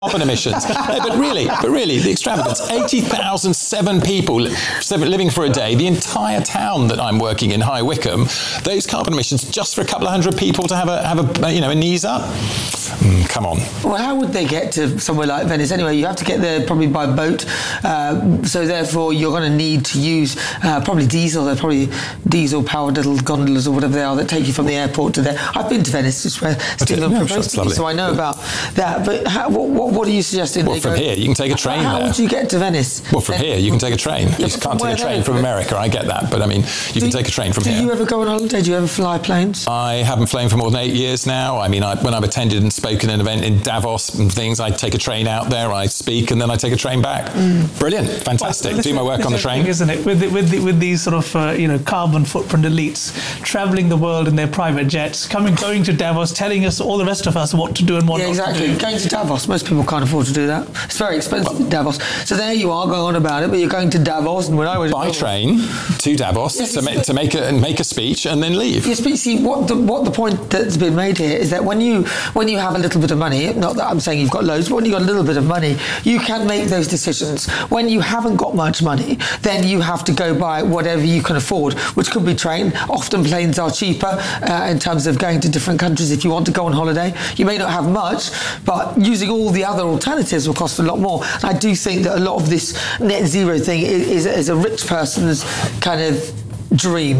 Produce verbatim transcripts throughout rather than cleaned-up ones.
carbon emissions. No, but really, but really, the extravagance. eighty thousand seven people living for a day. The entire town that I'm working in, High Wycombe, those carbon emissions just for a couple of hundred people to have a have a you know a knees up. Mm, come on. Well, how would they get to somewhere like Venice anyway? You have to get there probably by boat. Uh, so therefore, you're going to need to use uh, probably diesel. They're probably diesel-powered little gondolas or whatever they are that take you from the airport to there. I've been to Venice, it's where Stephen proposed to me, so I know about that. But how, what, what, what are you suggesting? Well, from go, here, you can take a train How there. would you get to Venice? Well, from then, here, you can take a train. You yeah, can't take a train from America, I get that. But, I mean, you do can take a train from do here. Do you ever go on holiday? Do you ever fly planes? I haven't flown for more than eight years now. I mean, I, when I've attended and spoken at an event in Davos and things, I take a train out there, I speak, and then I take a train back. Mm. Brilliant. Fantastic. Well, do my work on the train. Thing, isn't it? With, the, with, the, with these sort of, uh, you know, carbon footprint elites travelling the world in their private jets, coming, going to Davos, telling us, all the rest of us, what to do and what yeah, not exactly. to do. Going to Davos, most people can't afford to do that. It's very expensive in Davos. So there you are, going on about it, but you're going to Davos, and when I was... By train to Davos yes, to, ma- to make, a, make a speech and then leave. Yes, but see, what the, what the point that's been made here is that when you, when you have a little bit of money, not that I'm saying you've got loads, but when you've got a little bit of money, you can make those decisions. When you haven't got much money, then you have to go by whatever you can afford, which could be train. Often planes are cheaper uh, in terms of going to different countries if you want to go on holiday. You may not have much, but using all the other alternatives will cost a lot more. And I do think that a lot of this net zero thing is, is, is a rich person's kind of dream.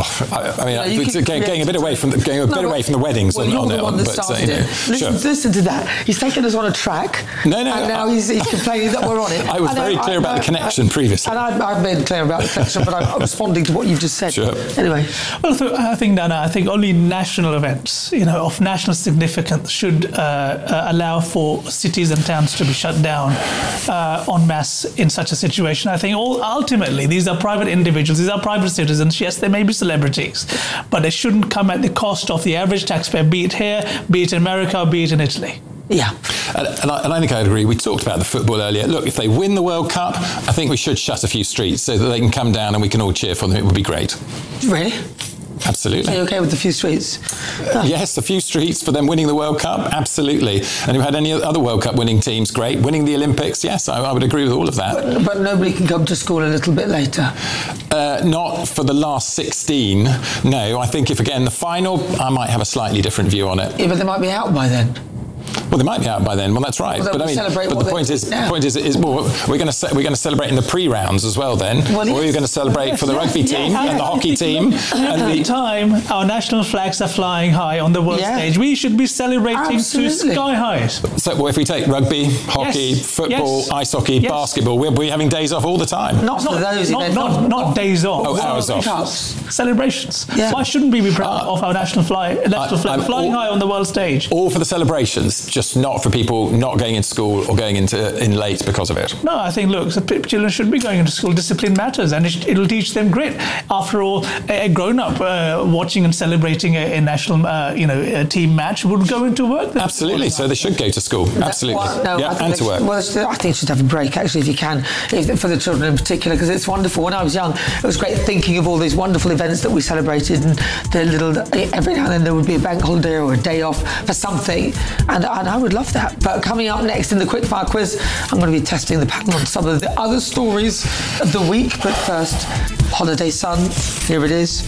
I, I mean, you know, you getting, getting a bit away from the, getting a no, bit away from the weddings. Well, on, you're on the it, one that but, started uh, you know, it. Listen, sure. listen to that. He's taken us on a track. No, no. And now I, he's, he's complaining that we're on it. I was and very I, clear I, about I, the connection I, previously. And I've, I've been clear about the connection, but I'm, I'm responding to what you've just said. Sure. Anyway. Well, so I think, Dana, I think only national events, you know, of national significance should uh, uh, allow for cities and towns to be shut down uh, en masse in such a situation. I think all, ultimately these are private individuals, these are private citizens. Yes, they may be celebrities, but they shouldn't come at the cost of the average taxpayer, be it here, be it in America, be it in Italy. Yeah. And, and, I, and I think I'd agree. We talked about the football earlier. Look, if they win the World Cup, I think we should shut a few streets so that they can come down and we can all cheer for them. It would be great. Really? Absolutely. Are you okay with a few streets? Oh. Yes, a few streets for them winning the World Cup, absolutely. And if we had any other World Cup winning teams, great. Winning the Olympics, yes, I, I would agree with all of that. But, but nobody can come to school a little bit later? Uh, not for the last sixteen, no. I think if, again, the final, I might have a slightly different view on it. Yeah, but they might be out by then. Well, they might be out by then. Well, that's right. Well, but I mean, but the point is, the point is, is well, we're going to ce- we're going to celebrate in the pre-rounds as well. Then, well, yes. Or you're going to celebrate yes, for the rugby yes, team yes, and the hockey team. And at the time, our national flags are flying high on the world yeah. stage. We should be celebrating Absolutely. to sky highs. So, well, if we take rugby, hockey, yes. football, yes. ice hockey, yes. basketball, we'll be having days off all the time. Not for those not, events. Not, not, not days off. Oh, hours off. Celebrations. Yeah. Why shouldn't we be proud uh, of our national fly, national flag I'm flying all, high on the world stage? All for the celebrations, just not for people not going into school or going into in late because of it. No, I think, look, so children should be going into school. Discipline matters, and it, it'll teach them grit. After all, a, a grown-up uh, watching and celebrating a, a national, uh, you know, a team match would go into work. Absolutely. So they should go to school. Absolutely. Well, no, yeah, and to work. Well, I think you should have a break, actually, if you can, if, for the children in particular, because it's wonderful. When I was young, it was great thinking of all these wonderful events that we celebrated, and the little, every now and then there would be a bank holiday or a day off for something, and, and I would love that. But coming up next in the Quickfire Quiz, I'm going to be testing the panel on some of the other stories of the week. But first, Holiday Sun, here it is.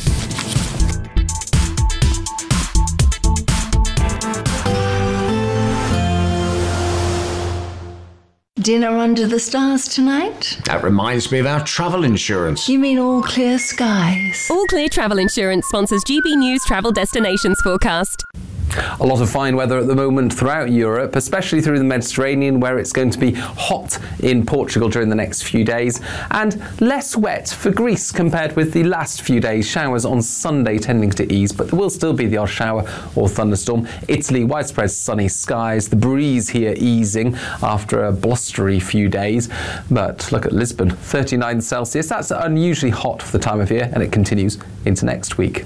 Dinner under the stars tonight? That reminds me of our travel insurance. You mean All Clear Skies? All Clear Travel Insurance sponsors G B News Travel Destinations Forecast. A lot of fine weather at the moment throughout Europe, especially through the Mediterranean, where it's going to be hot in Portugal during the next few days, and less wet for Greece compared with the last few days. Showers on Sunday tending to ease, but there will still be the odd shower or thunderstorm. Italy, widespread sunny skies, the breeze here easing after a blustery few days. But look at Lisbon, thirty-nine Celsius. That's unusually hot for the time of year, and it continues into next week.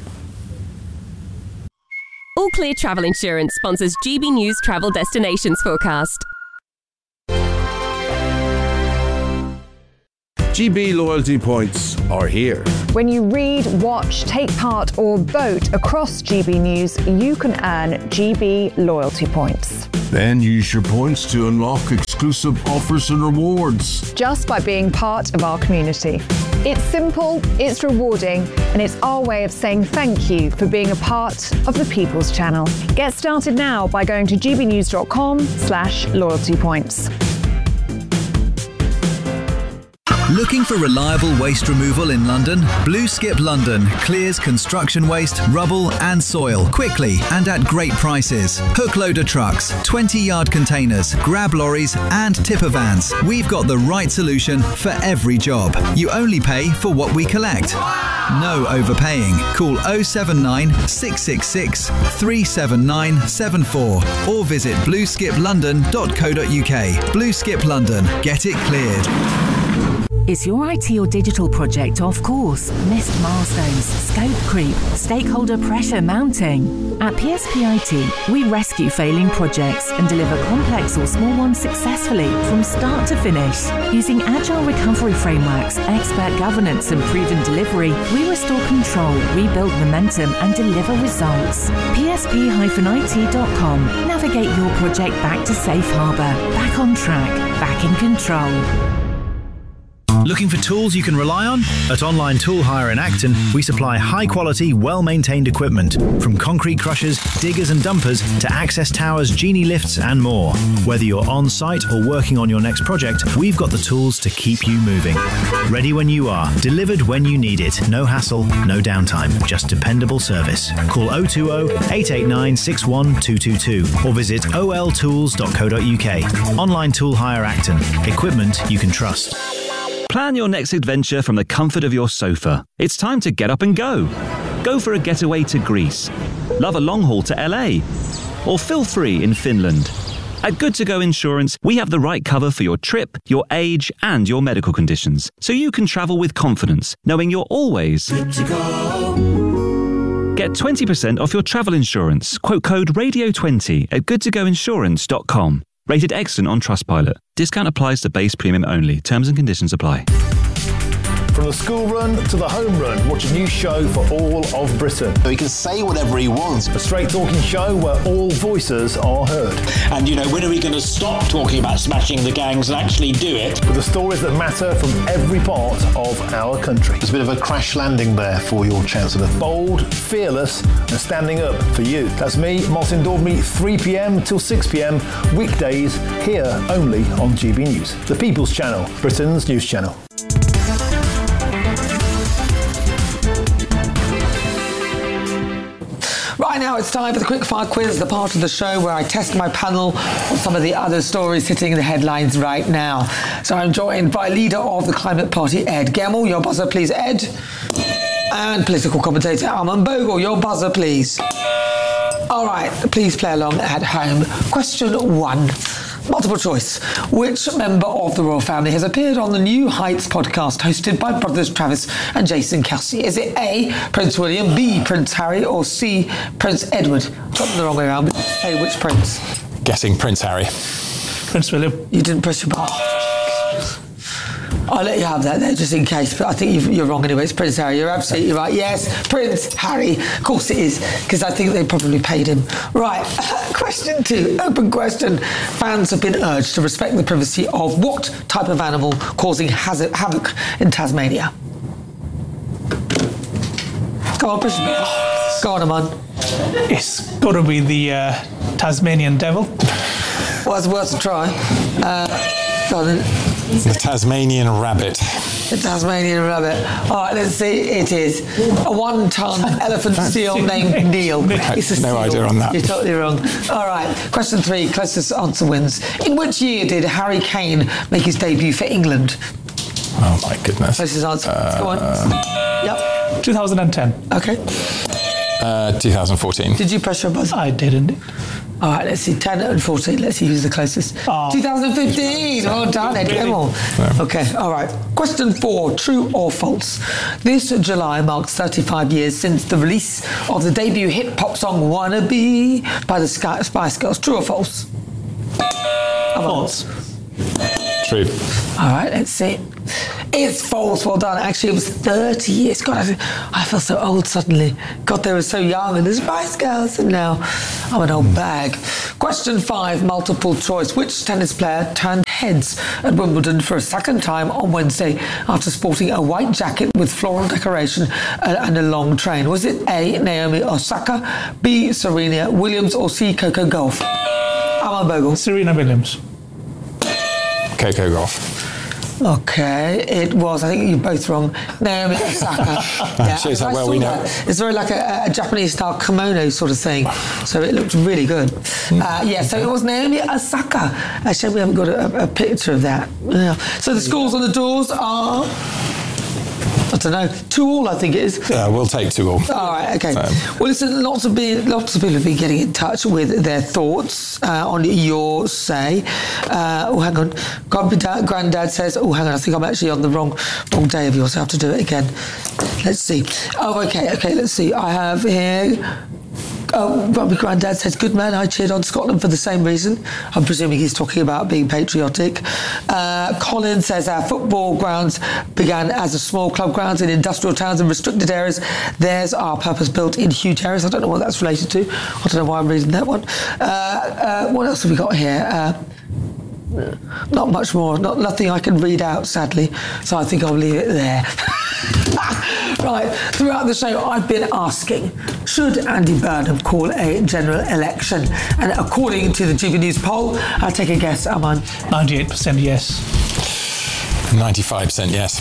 All Clear Travel Insurance sponsors G B News Travel Destinations Forecast. G B loyalty points are here. When you read, watch, take part or vote across G B News, you can earn G B loyalty points. Then use your points to unlock exclusive offers and rewards. Just by being part of our community. It's simple, it's rewarding, and it's our way of saying thank you for being a part of the People's Channel. Get started now by going to gbnews.com slash loyalty points. Looking for reliable waste removal in London? Blue Skip London clears construction waste, rubble and soil quickly and at great prices. Hook loader trucks, twenty yard containers, grab lorries and tipper vans. We've got the right solution for every job. You only pay for what we collect. No overpaying. Call oh seven nine, six six six, three seven nine seven four or visit blue skip london dot co dot uk. Blue Skip London. Get it cleared. Is your I T or digital project off course? Missed milestones, scope creep, stakeholder pressure mounting? At P S P I T, we rescue failing projects and deliver complex or small ones successfully from start to finish. Using agile recovery frameworks, expert governance and proven delivery, we restore control, rebuild momentum and deliver results. P S P I T dot com. Navigate your project back to safe harbour, back on track, back in control. Looking for tools you can rely on? At Online Tool Hire in Acton, we supply high-quality, well-maintained equipment, from concrete crushers, diggers and dumpers to access towers, genie lifts and more. Whether you're on-site or working on your next project, we've got the tools to keep you moving. Ready when you are, delivered when you need it. No hassle, no downtime, just dependable service. Call oh two oh, eight eight nine, six one two two two or visit o l tools dot co dot uk. Online Tool Hire Acton. Equipment you can trust. Plan your next adventure from the comfort of your sofa. It's time to get up and go. Go for a getaway to Greece. Love a long haul to L A. Or feel free in Finland. At Good To Go Insurance, we have the right cover for your trip, your age, and your medical conditions, so you can travel with confidence, knowing you're always good to go. Get twenty percent off your travel insurance. Quote code radio twenty at good to go insurance dot com. Rated excellent on Trustpilot. Discount applies to base premium only. Terms and conditions apply. From the school run to the home run, watch a new show for all of Britain. So he can say whatever he wants. A straight talking show where all voices are heard. And, you know, when are we going to stop talking about smashing the gangs and actually do it? With the stories that matter from every part of our country. There's a bit of a crash landing there for your Chancellor. Bold, fearless and standing up for you. That's me, Martin Daubney, three p.m. till six p.m. weekdays here only on G B News. The People's Channel, Britain's news channel. Right now it's time for the Quickfire Quiz, the part of the show where I test my panel on some of the other stories hitting the headlines right now. So I'm joined by leader of the Climate Party, Ed Gemmell. Your buzzer, please, Ed. And political commentator Armand Bogle. Your buzzer, please. All right, please play along at home. Question one. Multiple choice. Which member of the royal family has appeared on the New Heights podcast hosted by brothers Travis and Jason Kelsey? Is it A, Prince William, B, Prince Harry, or C, Prince Edward? Got them the wrong way around, but say which prince? Guessing Prince Harry. Prince William. You didn't press your button. I'll let you have that there just in case, but I think you've, you're wrong anyway. It's Prince Harry. You're absolutely right. Yes, Prince Harry. Of course it is, because I think they probably paid him. Right, question two. Open question. Fans have been urged to respect the privacy of what type of animal causing hazard, havoc in Tasmania? Go on, push it. Go on, Aman. It's got to be the uh, Tasmanian devil. Well, it's worth a try. Uh, go on then. The Tasmanian rabbit. The Tasmanian rabbit. All right, let's see. It is a one-ton elephant seal named Neil. It's a no seal. idea on that. You're totally wrong. All right, question three. Closest answer wins. In which year did Harry Kane make his debut for England? Oh my goodness. Closest answer. Uh, Go on. Yep. two thousand ten. Okay. Uh, two thousand fourteen. Did you press your buzzer? I didn't. All right, let's see. ten and fourteen. Let's see who's the closest. Oh. twenty fifteen. Well done, Ed Gemmell. No. Okay, all right. Question four. True or false? This July marks thirty-five years since the release of the debut hip-hop song Wannabe by the Spice Girls. True or false? False. True. All right, let's see. It's false. Well done. Actually, it was thirty years. God, I, I feel so old suddenly. God, they were so young, and there's Spice Girls, and now I'm an old bag. Question five, multiple choice. Which tennis player turned heads at Wimbledon for a second time on Wednesday after sporting a white jacket with floral decoration and a long train? Was it A, Naomi Osaka, B, Serena Williams, or C, Coco Gauff? Aman Bogle. Serena Williams. Coco Gauff. Okay, it was, I think you're both wrong, Naomi Osaka. Yeah, shows how I well saw we know. that. It's very like a, a Japanese-style kimono sort of thing, so it looked really good. Uh, yeah, so it was Naomi Osaka. Actually, we haven't got a, a picture of that. Yeah. So the scores on the doors are... I don't know, two all I think it is. Yeah, we'll take two all. All right, okay. So. Well, listen, lots of, be, lots of people have been getting in touch with their thoughts uh, on your say. Uh, oh, hang on. Granddad, Granddad says, oh, hang on, I think I'm actually on the wrong wrong day of yours. I have to do it again. Let's see. Oh, okay, okay, let's see. I have here... Oh, Robbie Grandad says, good man, I cheered on Scotland for the same reason. I'm presuming he's talking about being patriotic. Uh, Colin says, our football grounds began as a small club grounds in industrial towns and restricted areas. Theirs are purpose-built in huge areas. I don't know what that's related to. I don't know why I'm reading that one. Uh, uh, what else have we got here? Uh, not much more. Not nothing I can read out, sadly. So I think I'll leave it there. Right, throughout the show I've been asking, should Andy Burnham call a general election? And according to the G B News poll, I'll take a guess, Aman. ninety-eight percent yes. ninety-five percent yes.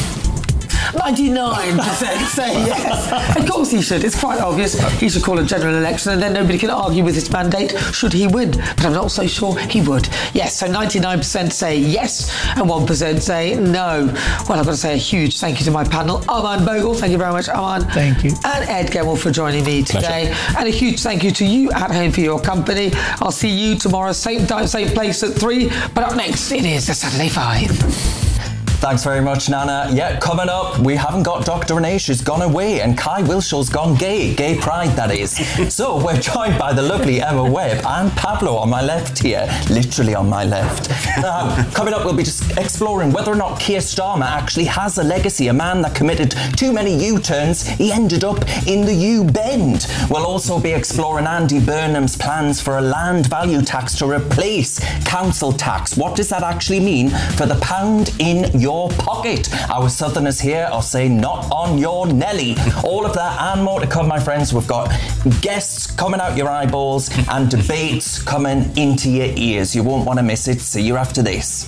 ninety-nine percent say yes. Of course he should. It's quite obvious. He should call a general election and then nobody can argue with his mandate should he win. But I'm not so sure he would. Yes, so ninety-nine percent say yes and one percent say no. Well, I've got to say a huge thank you to my panel. Aman Bogle, thank you very much, Aman. Thank you. And Ed Gemmell for joining me today. Pleasure. And a huge thank you to you at home for your company. I'll see you tomorrow, same time, same place at three. But up next, it is the Saturday Five. Thanks very much, Nana. Yeah, coming up, we haven't got Doctor Renee. She's gone away, and Kai Wilshaw's gone gay. Gay pride, that is. So we're joined by the lovely Emma Webb and Pablo on my left here, literally on my left. Now, coming up, we'll be just exploring whether or not Keir Starmer actually has a legacy, a man that committed too many U-turns. He ended up in the U-bend. We'll also be exploring Andy Burnham's plans for a land value tax to replace council tax. What does that actually mean for the pound in your pocket? Our southerners here are saying not on your Nelly. All of that and more to come, my friends. We've got guests coming out your eyeballs and debates coming into your ears. You won't want to miss it. See you after this.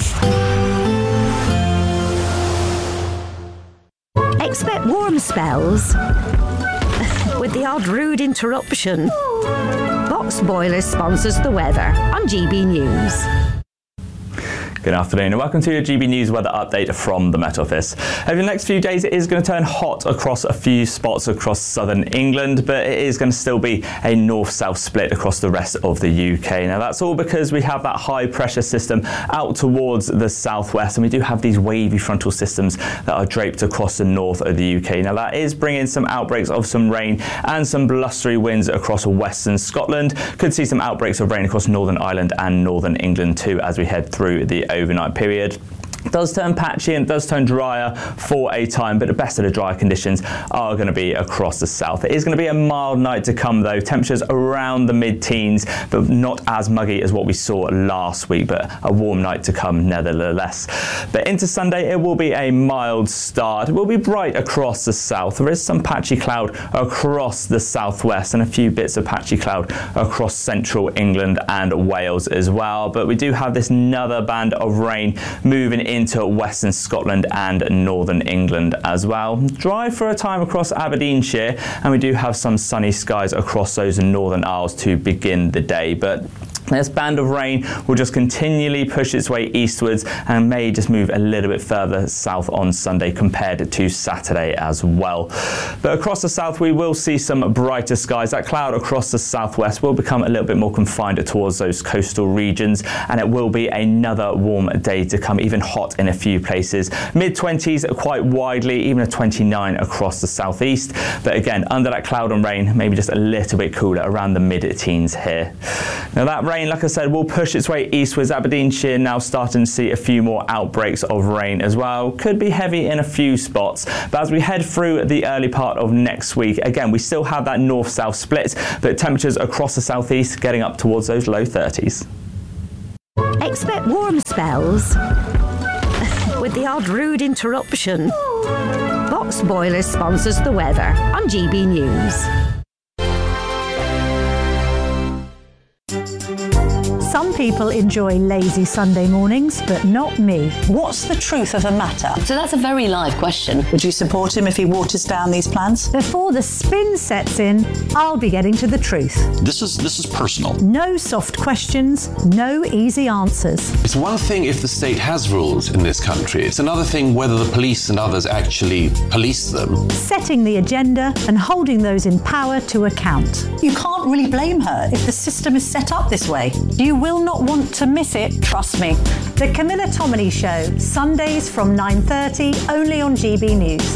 Expect warm spells with the odd rude interruption. Box Boilers sponsors the weather on G B News. Good afternoon and welcome to your G B News weather update from the Met Office. Over the next few days it is going to turn hot across a few spots across southern England, but it is going to still be a north-south split across the rest of the U K. Now that's all because we have that high pressure system out towards the southwest, and we do have these wavy frontal systems that are draped across the north of the U K. Now that is bringing some outbreaks of some rain and some blustery winds across western Scotland. Could see some outbreaks of rain across Northern Ireland and Northern England too as we head through the overnight period. Does turn patchy and does turn drier for a time, but the best of the dry conditions are going to be across the south. It is going to be a mild night to come though, temperatures around the mid-teens, but not as muggy as what we saw last week, but a warm night to come nevertheless. But into Sunday it will be a mild start. It will be bright across the south. There is some patchy cloud across the southwest and a few bits of patchy cloud across central England and Wales as well, but we do have this another band of rain moving in into western Scotland and northern England as well. Dry for a time across Aberdeenshire, and we do have some sunny skies across those northern Isles to begin the day, but this band of rain will just continually push its way eastwards and may just move a little bit further south on Sunday compared to Saturday as well. But across the south we will see some brighter skies. That cloud across the southwest will become a little bit more confined towards those coastal regions, and it will be another warm day to come, even hot in a few places. mid twenties quite widely, even a twenty-nine across the southeast. But again, under that cloud and rain, maybe just a little bit cooler around the mid-teens here. Now that rain rain, like I said, will push its way eastwards. Aberdeenshire now starting to see a few more outbreaks of rain as well. Could be heavy in a few spots. But as we head through the early part of next week, again, we still have that north-south split, but temperatures across the southeast getting up towards those low thirties. Expect warm spells with the odd rude interruption. Box Boilers sponsors the weather on G B News. Some people enjoy lazy Sunday mornings, but not me. What's the truth of the matter? So that's a very live question. Would you support him if he waters down these plans? Before the spin sets in, I'll be getting to the truth. This is this is personal. No soft questions, no easy answers. It's one thing if the state has rules in this country. It's another thing whether the police and others actually police them. Setting the agenda and holding those in power to account. You can't really blame her if the system is set up this way. You will not want to miss it, trust me. The Camilla Tominey Show, Sundays from nine thirty, only on G B News.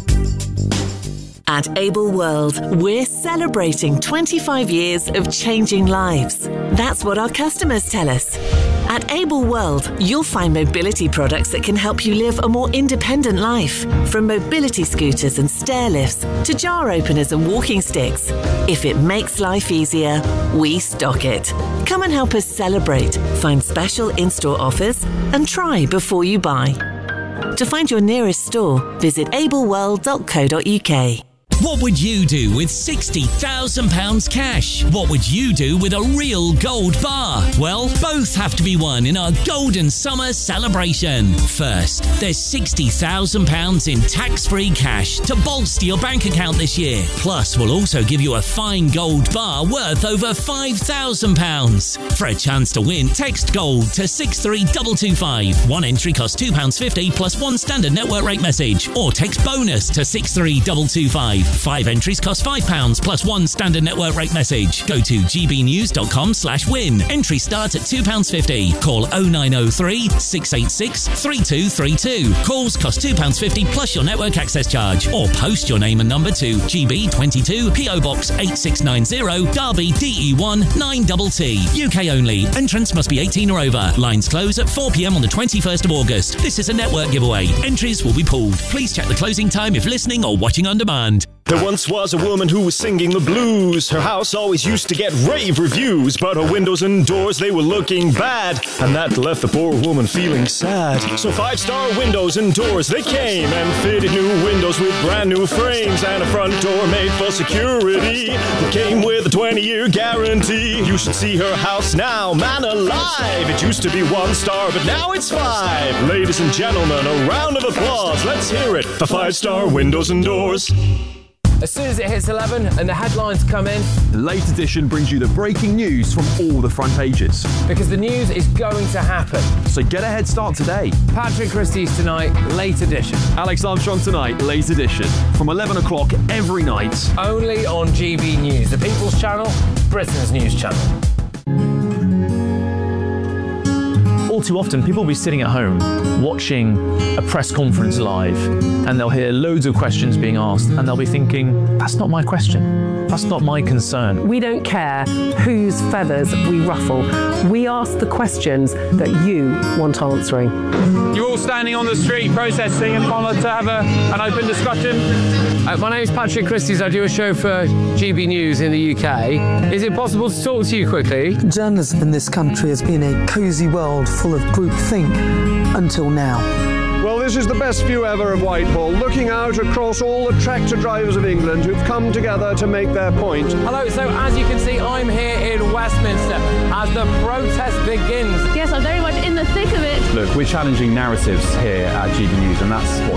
At Able World, we're celebrating twenty-five years of changing lives. That's what our customers tell us. At Able World, you'll find mobility products that can help you live a more independent life. From mobility scooters and stair lifts to jar openers and walking sticks. If it makes life easier, we stock it. Come and help us celebrate, find special in-store offers, and try before you buy. To find your nearest store, visit able world dot co dot U K. What would you do with sixty thousand pounds cash? What would you do with a real gold bar? Well, both have to be won in our Golden Summer celebration. First, there's sixty thousand pounds in tax-free cash to bolster your bank account this year. Plus, we'll also give you a fine gold bar worth over five thousand pounds. For a chance to win, text GOLD to six three two two five. One entry costs two pounds fifty plus one standard network rate message. Or text BONUS to six three two two five. Five entries cost five pounds plus one standard network rate message. Go to g b news dot com slash win. Entry starts at two pounds fifty. Call oh nine oh three, six eight six, three two three two. Calls cost two pounds fifty plus your network access charge. Or post your name and number to G B twenty-two, P O Box eight six nine zero, Derby D E one nine T T. U K only. Entrance must be eighteen or over. Lines close at four p m on the twenty-first of August. This is a network giveaway. Entries will be pulled. Please check the closing time if listening or watching on demand. There once was a woman who was singing the blues. Her house always used to get rave reviews, but her windows and doors, they were looking bad, and that left the poor woman feeling sad. So five-star windows and doors, they came and fitted new windows with brand new frames, and a front door made for security that came with a twenty-year guarantee. You should see her house now, man alive. It used to be one star, but now it's five. Ladies and gentlemen, a round of applause. Let's hear it for five-star windows and doors. As soon as it hits eleven and the headlines come in, the Late Edition brings you the breaking news from all the front pages. Because the news is going to happen. So get a head start today. Patrick Christie's tonight, Late Edition. Alex Armstrong tonight, Late Edition. From eleven o'clock every night. Only on G B News, the People's Channel, Britain's news channel. All too often, people will be sitting at home watching a press conference live, and they'll hear loads of questions being asked, and they'll be thinking, that's not my question. That's not my concern. We don't care whose feathers we ruffle. We ask the questions that you want answering. You're all standing on the street protesting and want to have a, an open discussion. Uh, my name's Patrick Christie's. I do a show for G B News in the U K. Is it possible to talk to you quickly? Journalism in this country has been a cosy world full of groupthink until now. Well, this is the best view ever of Whitehall, looking out across all the tractor drivers of England who've come together to make their point. Hello, so as you can see, I'm here in Westminster as the protest begins. Yes, I'm very much in the thick of it. Look, we're challenging narratives here at G B News, and that's what